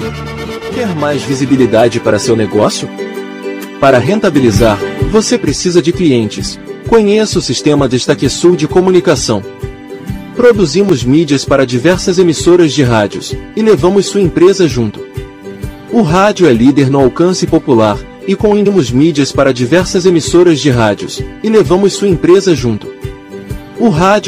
Quer mais visibilidade para seu negócio? Para rentabilizar, você precisa de clientes. Conheça o sistema DestaqueSul de comunicação. Produzimos mídias para diversas emissoras de rádios e levamos sua empresa junto. O rádio é líder no alcance popular e conseguimos mídias para diversas emissoras de rádios e levamos sua empresa junto. O rádio